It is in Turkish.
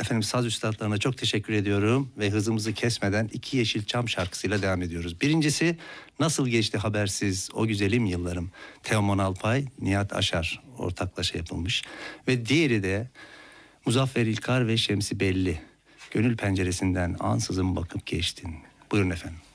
Efendim saz üstadlarına çok teşekkür ediyorum ve hızımızı kesmeden iki Yeşilçam şarkısıyla devam ediyoruz. Birincisi Nasıl Geçti Habersiz O Güzelim Yıllarım. Teoman Alpay, Nihat Aşar ortaklaşa yapılmış. Ve diğeri de Muzaffer İlkar ve Şemsi Belli. Gönül penceresinden ansızın bakıp geçtin. Buyurun efendim.